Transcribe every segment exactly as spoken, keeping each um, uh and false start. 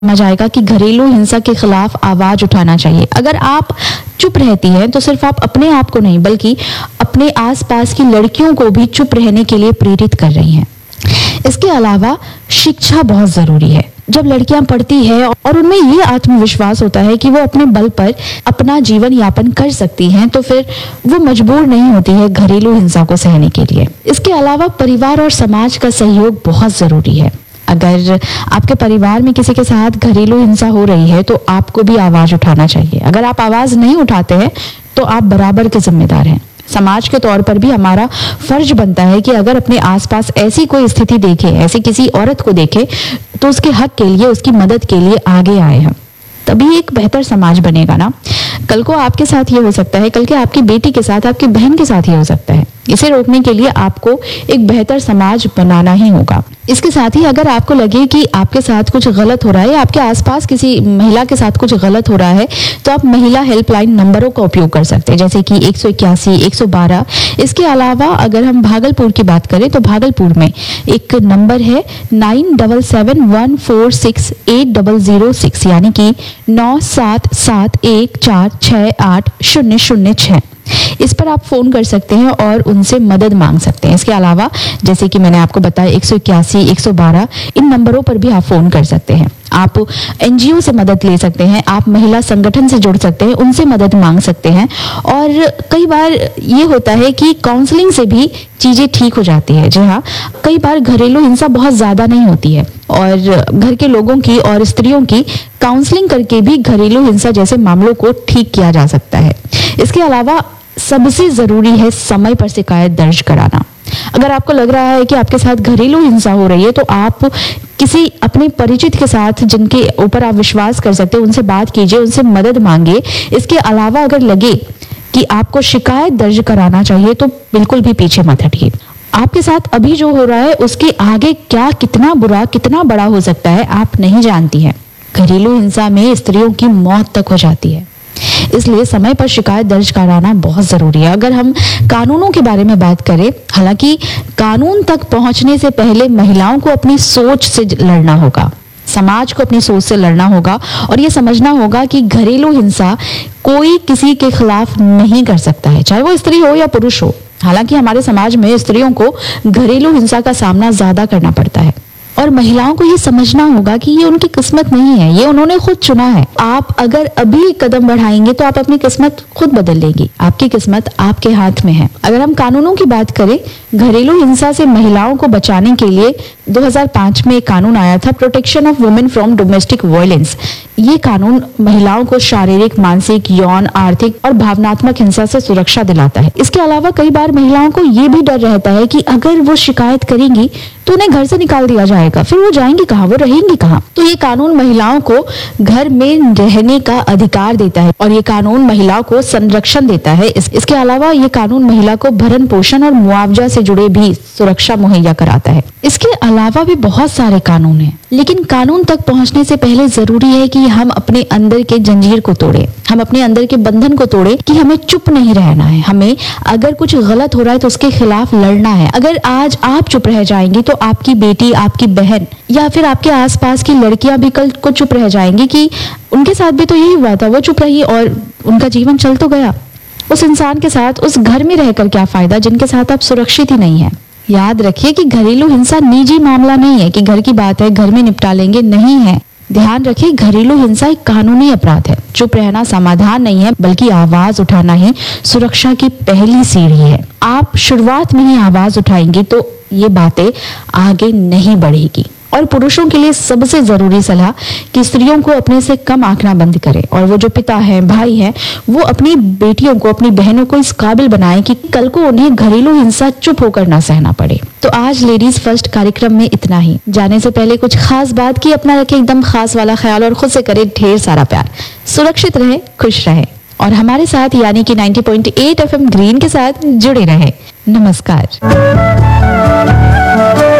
समझ आएगा कि घरेलू हिंसा के खिलाफ आवाज उठाना चाहिए। अगर आप चुप रहती हैं तो सिर्फ आप अपने आप को नहीं बल्कि अपने आसपास की लड़कियों को भी चुप रहने के लिए प्रेरित कर रही हैं। इसके अलावा शिक्षा बहुत जरूरी है। जब लड़कियां पढ़ती है और उनमें ये आत्मविश्वास होता है कि वो अपने बल पर अपना जीवन यापन कर सकती हैं, तो फिर वो मजबूर नहीं होती है घरेलू हिंसा को सहने के लिए। इसके अलावा परिवार और समाज का सहयोग बहुत जरूरी है। अगर आपके परिवार में किसी के साथ घरेलू हिंसा हो रही है तो आपको भी आवाज उठाना चाहिए। अगर आप आवाज नहीं उठाते हैं तो आप बराबर के जिम्मेदार हैं। समाज के तौर पर भी हमारा फर्ज बनता है कि अगर अपने आसपास ऐसी कोई स्थिति देखे, ऐसी किसी औरत को देखे, तो उसके हक के लिए, उसकी मदद के लिए आगे आए हम। तभी एक बेहतर समाज बनेगा ना। कल को आपके साथ ये हो सकता है, कल के आपकी बेटी के साथ, आपकी बहन के साथ ये हो सकता है। इसे रोकने के लिए आपको एक बेहतर समाज बनाना ही होगा। इसके साथ ही अगर आपको लगे कि आपके साथ कुछ गलत हो रहा है, आपके आसपास किसी महिला के साथ कुछ गलत हो रहा है, तो आप महिला हेल्पलाइन नंबरों का उपयोग कर सकते हैं, जैसे कि एक सौ इक्यासी, एक सौ बारह। इसके अलावा अगर हम भागलपुर की बात करें तो भागलपुर में एक नंबर है nine double seven one four six eight double zero six, यानी कि नौ सात सात एक चार छः आठ शून्य शून्य छः। इस पर आप फोन कर सकते हैं और उनसे मदद मांग सकते हैं। इसके अलावा जैसे कि मैंने आपको बताया एक सौ इक्यासी, एक सौ बारह, इन नंबरों पर भी आप फोन कर सकते हैं। आप एनजीओ से मदद ले सकते हैं, आप महिला संगठन से जुड़ सकते हैं, उनसे मदद मांग सकते हैं। और कई बार ये होता है कि काउंसलिंग से भी चीजें ठीक हो जाती है। जी हाँ, कई बार घरेलू हिंसा बहुत ज्यादा नहीं होती है और घर के लोगों की और स्त्रियों की काउंसलिंग करके भी घरेलू हिंसा जैसे मामलों को ठीक किया जा सकता है। इसके अलावा सबसे जरूरी है समय पर शिकायत दर्ज कराना। अगर आपको लग रहा है कि आपके साथ घरेलू हिंसा हो रही है तो आप किसी अपने परिचित के साथ, जिनके ऊपर आप विश्वास कर सकते हैं, उनसे बात कीजिए, उनसे मदद मांगिए। इसके अलावा अगर लगे कि आपको शिकायत दर्ज कराना चाहिए तो बिल्कुल भी पीछे मत हटिए। आपके साथ अभी जो हो रहा है उसके आगे क्या कितना बुरा, कितना बड़ा हो सकता है आप नहीं जानती हैं। घरेलू हिंसा में स्त्रियों की मौत तक हो जाती है, इसलिए समय पर शिकायत दर्ज कराना बहुत जरूरी है। अगर हम कानूनों के बारे में बात करें, हालांकि कानून तक पहुंचने से पहले महिलाओं को अपनी सोच से लड़ना होगा, समाज को अपनी सोच से लड़ना होगा और ये समझना होगा कि घरेलू हिंसा कोई किसी के खिलाफ नहीं कर सकता है, चाहे वो स्त्री हो या पुरुष हो। हालांकि हमारे समाज में स्त्रियों को घरेलू हिंसा का सामना ज्यादा करना पड़ता है और महिलाओं को ये समझना होगा कि ये उनकी किस्मत नहीं है, ये उन्होंने खुद चुना है। आप अगर अभी कदम बढ़ाएंगे तो आप अपनी किस्मत खुद बदल लेंगी। आपकी किस्मत आपके हाथ में है। अगर हम कानूनों की बात करें, घरेलू हिंसा से महिलाओं को बचाने के लिए दो हज़ार पाँच में एक कानून आया था, protection of women from domestic violence. ये कानून महिलाओं को शारीरिक, मानसिक, यौन, आर्थिक और भावनात्मक हिंसा से सुरक्षा दिलाता है। इसके अलावा कई बार महिलाओं को ये भी डर रहता है कि अगर वो शिकायत करेंगी तो उन्हें घर से निकाल दिया जाएगा, फिर वो जाएंगी कहाँ, वो रहेंगी कहाँ। तो ये कानून महिलाओं को घर में रहने का अधिकार देता है और ये कानून महिलाओं को संरक्षण देता है। इस, इसके अलावा ये कानून महिला को भरण पोषण और मुआवजा से जुड़े भी सुरक्षा मुहैया कराता है। इसके अलावा भी बहुत सारे कानून हैं, लेकिन कानून तक पहुंचने से पहले जरूरी है कि हम अपने अंदर के जंजीर को तोड़े, हम अपने अंदर के बंधन को तोड़े कि हमें चुप नहीं रहना है। हमें अगर कुछ गलत हो रहा है तो उसके खिलाफ लड़ना है। अगर आज आप चुप रह जाएंगी तो आपकी बेटी, आपकी बहन या फिर आपके आसपास की लड़कियां भी कल को चुप रह जाएंगी कि उनके साथ भी तो यही हुआ था, वो चुप रही और उनका जीवन चल तो गया। उस इंसान के साथ, उस घर में रहकर क्या फायदा जिनके साथ आप सुरक्षित ही नहीं है। याद रखिए कि घरेलू हिंसा निजी मामला नहीं है कि घर की बात है, घर में निपटा लेंगे, नहीं है। ध्यान रखिए, घरेलू हिंसा एक कानूनी अपराध है। चुप रहना समाधान नहीं है, बल्कि आवाज उठाना ही सुरक्षा की पहली सीढ़ी है। आप शुरुआत में ही आवाज उठाएंगे तो ये बातें आगे नहीं बढ़ेगी। और पुरुषों के लिए सबसे जरूरी सलाह कि स्त्रियों को अपने से कम आंकना बंद करें और वो जो पिता हैं, भाई हैं, वो अपनी बेटियों को, अपनी बहनों को इस काबिल बनाएं कि कल को उन्हें घरेलू हिंसा चुप होकर ना सहना पड़े। तो आज लेडीज फर्स्ट कार्यक्रम में इतना ही। जाने से पहले कुछ खास बात की, अपना रखें एकदम खास वाला ख्याल और खुद से करें ढेर सारा प्यार। सुरक्षित रहे, खुश रहे और हमारे साथ यानी कि नब्बे पॉइंट आठ एफएम ग्रीन के साथ जुड़े रहे। नमस्कार।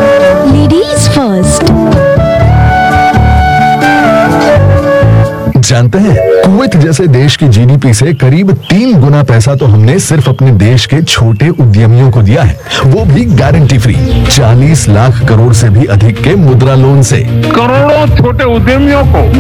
Ladies first. जानते हैं, कुवैत जैसे देश की जीडीपी से करीब तीन गुना पैसा तो हमने सिर्फ अपने देश के छोटे उद्यमियों को दिया है, वो भी गारंटी फ्री। चालीस लाख करोड़ से भी अधिक के मुद्रा लोन से करोड़ों छोटे उद्यमियों को